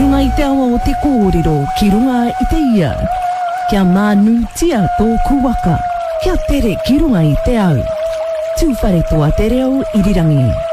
runga i te awa o te kōrero ki runga i te ia. Kia mānutia tōku waka. Kia tere ki runga i te au. Tūwhare toa te reo irirangi.